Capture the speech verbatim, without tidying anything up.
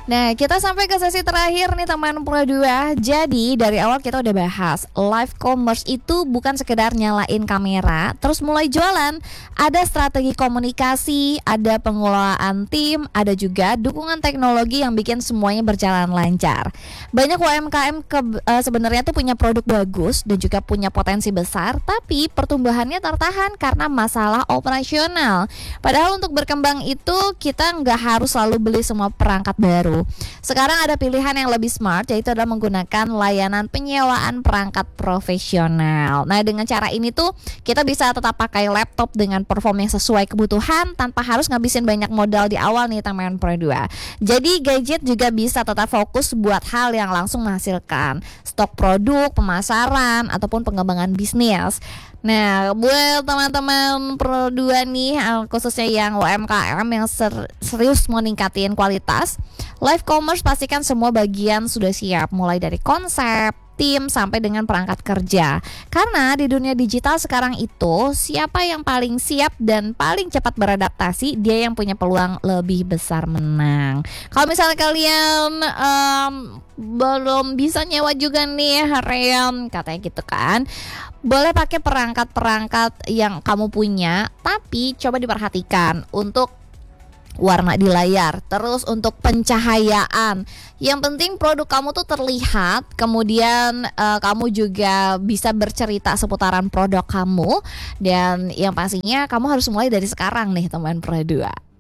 Nah, kita sampai ke sesi terakhir nih teman Pro dua. Jadi dari awal kita udah bahas live commerce itu bukan sekedar nyalain kamera terus mulai jualan. Ada strategi komunikasi, ada pengelolaan tim, ada juga dukungan teknologi yang bikin semuanya berjalan lancar. Banyak U M K M ke, uh, sebenarnya tuh punya produk bagus dan juga punya potensi besar, tapi pertumbuhannya tertahan karena masalah operasional. Padahal untuk berkembang itu kita nggak harus selalu beli semua perangkat baru. Sekarang ada pilihan yang lebih smart, yaitu adalah menggunakan layanan penyewaan perangkat profesional. Nah, dengan cara ini tuh kita bisa tetap pakai laptop dengan performa yang sesuai kebutuhan tanpa harus ngabisin banyak modal di awal nih teman Pro dua. Jadi gadget juga bisa tetap fokus buat hal yang langsung menghasilkan stok produk, pemasaran ataupun pengembangan bisnis. Nah, buat teman-teman Pro dua nih, khususnya yang U M K M yang ser- serius meningkatin kualitas, live commerce pastikan semua bagian sudah siap, mulai dari konsep, tim, sampai dengan perangkat kerja. Karena di dunia digital sekarang itu, siapa yang paling siap dan paling cepat beradaptasi, dia yang punya peluang lebih besar menang. Kalau misalnya kalian um, belum bisa nyewa juga nih, Ream, katanya gitu kan, boleh pakai perangkat-perangkat yang kamu punya, tapi coba diperhatikan untuk warna di layar, terus untuk pencahayaan. Yang penting produk kamu tuh terlihat, kemudian uh, kamu juga bisa bercerita seputaran produk kamu, dan yang pastinya kamu harus mulai dari sekarang nih teman Pro dua.